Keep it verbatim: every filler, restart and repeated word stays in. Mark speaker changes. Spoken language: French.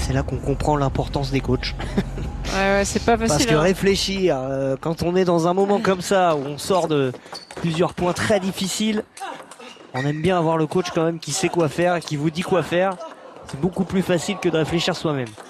Speaker 1: c'est là qu'on comprend l'importance des coachs.
Speaker 2: Ouais, ouais, c'est pas facile.
Speaker 1: Parce que
Speaker 2: hein.
Speaker 1: réfléchir, euh, quand on est dans un moment comme ça, où on sort de plusieurs points très difficiles, on aime bien avoir le coach quand même qui sait quoi faire, qui vous dit quoi faire. C'est beaucoup plus facile que de réfléchir soi-même.